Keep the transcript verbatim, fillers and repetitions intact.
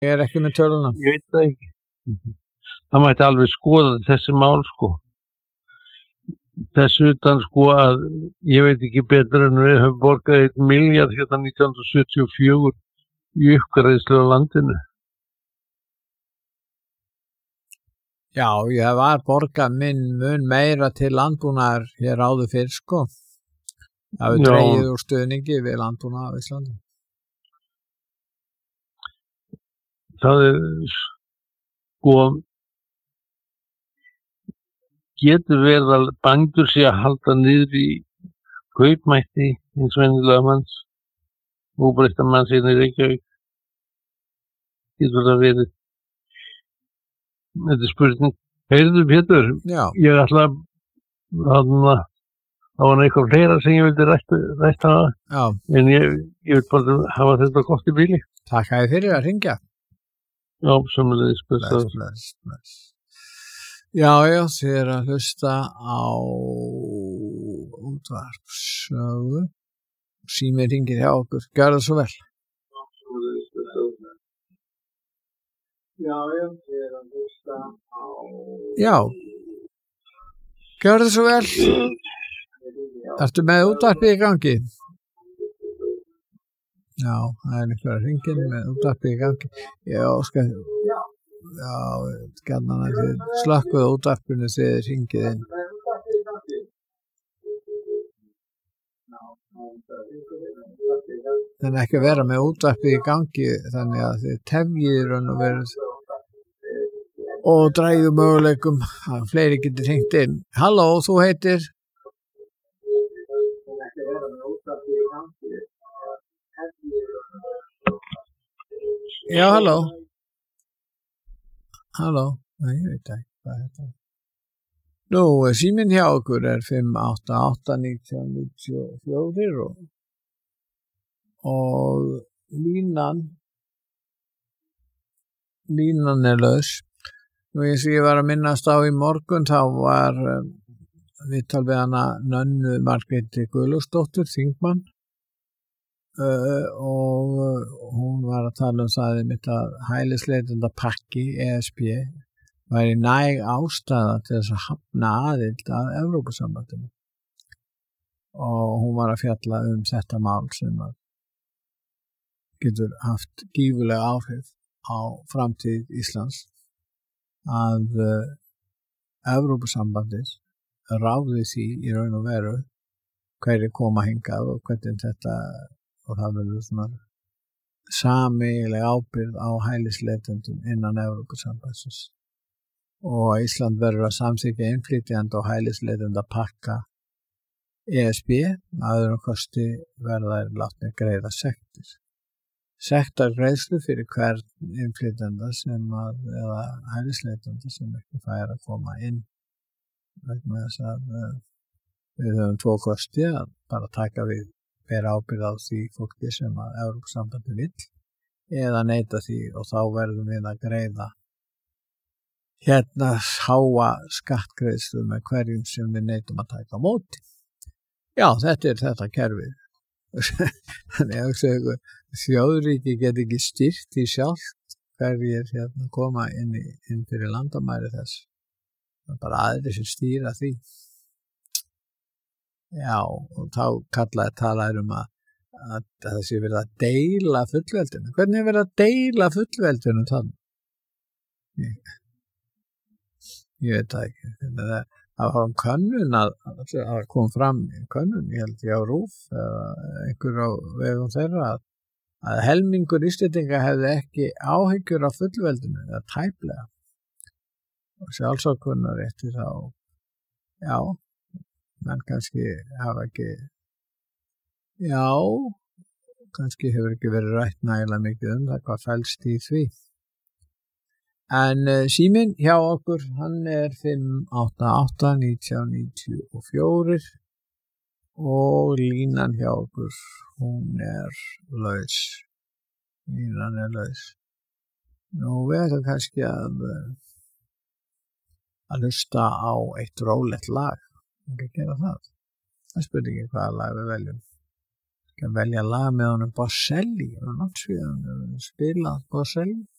Ég er ekki með töluna. Ég veit það ekki. Það mætti alveg skoða þessi mál sko. Þess utan sko að ég veit ekki betur en við höfum borgað einn milljarð hérna nítján hundruð sjötíu og fjögur í uppgræðslu á landinu. Já, ég var borgað minn mun meira til landbúnaðar hér áður fyrr sko. Það hefur dregið úr stuðningi við landbúnað á Íslandi. Það er sko getur verið að bændur sé að halda niður í kaupmætti eins og venjulega manns óbreytta manns hérna í Reykjavík. Getur það verið. Þetta er spurning. Heyrðu Pétur, Já. Ég ætla að það var eitthvað fleira sem ég vildi rætta Já. En ég, ég vil bara hafa þetta gott í bíli. Takk að þið fyrir að hringja. Já, sömuleiðis. Bless, bless, bless. Já, já, þið er að hlusta á útvarpssögu. Sími hringir hjá okkur. Gjörðu svo vel. Já, já, þið er að hlusta á... Já. Gjörðu svo vel. Ertu með útvarpið í gangi? Já, það er einhverja hringin með útvarpið í gangi. Já, skal... Já, skannan að þið slökkuðu útvarpinu þegar þið hringið inn. Þannig ekki að vera með útvarpið í gangi þannig að þið tefjið raun og verið og dræðu möguleikum að fleiri getur hringt inn. Halló, þú heitir? Já, halló. Halló, nei, ég veit ekki hvað þetta er. Nú, síminn hjá okkur er fimm átta átta nítján níutíu og fjögur og, og línan, línan er laus. Nú, eins og ég var að minnast á í morgun, þá var um, viðtal við hana Nönnu Margréti Guðlaugsdóttur, þingmann, uh, og uh, hún var að tala um það einmitt að hælisleitenda pakki E S B væri næg ástæða til þess að hafna aðild að Evrópusambandinu. Og hún var að fjalla um þetta mál sem að getur haft gífurlega áhrif á framtíð Íslands að uh, Evrópusambandið ráði því í raun og veru hverju koma hingað og hvernig þetta og það verður svona sameiginleg ábyrgð á hælisleitendum innan Evrópusambandsins. Og Ísland verður að samþykkja innflytjenda og hælisleitenda pakka E S B, að öðrum kosti verða þær látnir greiða sektir. Sektargreiðslu fyrir hvern innflytjenda sem að, eða hælisleitenda sem ekki fær að koma inn. Vegna þess að uh, við höfum tvo kosti að bara taka við bera ábyrgð á því fólki sem að Evrópusambandið vill eða neita því og þá verðum við að greiða hérna háa skattgreiðslu með hverjum sem við neitum að taka á móti. Já, þetta er þetta kerfið. Þannig að þjóðríki get ekki styrkt í sjálft hverjir hérna koma inn, í, inn fyrir landamæri þess. Það er bara aðrir sem stýra því. Já, og þá kallaði talaður um að, að það sé verið að deila fullveldinu. Hvernig er verið að deila fullveldinu þannig? Ég, ég veit það ekki. Það, það var um könnun að það kom fram í könnun, ég held ég á RÚV eða einhver á vegum þeirra að, að helmingur Íslendinga hefði ekki áhyggjur af fullveldinu eða tæplega. Og sjálfsákunnar eftir þá, já, menn kannski hafa ekki, já, kannski hefur ekki verið rætt nægilega mikið um það hvað felst í því. En uh, síminn hjá okkur, hann er fimm átta átta nítján níutíu og fjögur og línan hjá okkur, hún er laus. Línan er laus. Nú við ætlum kannski að, að hlusta á eitt rólegt lag. Ekki að gera það. Það spurði ekki hvaða lag við veljum. Við velja lag með honum Boselli og náttúrulega spila Boselli.